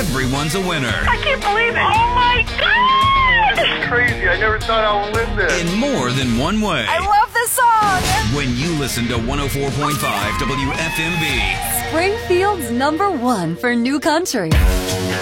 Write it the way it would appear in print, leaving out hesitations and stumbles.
everyone's a winner. I can't believe it. Oh, my God. It's crazy. I never thought I would win this. In more than one way. I love this song. When you listen to 104.5 WFMB. Springfield's #1 for new country.